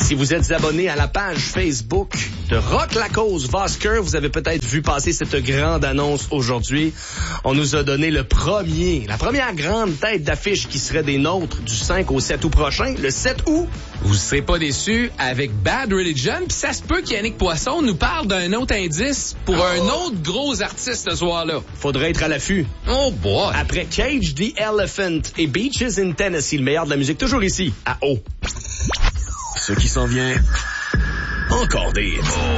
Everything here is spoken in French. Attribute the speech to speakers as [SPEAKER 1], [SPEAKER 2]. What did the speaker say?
[SPEAKER 1] Si vous êtes abonné à la page Facebook de Rock La Cause Vosker, vous avez peut-être vu passer cette grande annonce aujourd'hui. On nous a donné la première grande tête d'affiche qui serait des nôtres du 5 au 7 août prochain, le 7 août.
[SPEAKER 2] Vous serez pas déçus avec Bad Religion, puis ça se peut qu'Yannick Poisson nous parle d'un autre indice pour un autre gros artiste ce soir-là.
[SPEAKER 1] Faudrait être à l'affût.
[SPEAKER 2] Oh boy!
[SPEAKER 1] Après Cage the Elephant et Beaches in Tennessee, le meilleur de la musique, toujours ici, à O.
[SPEAKER 3] Ce qui s'en vient, encore des hits.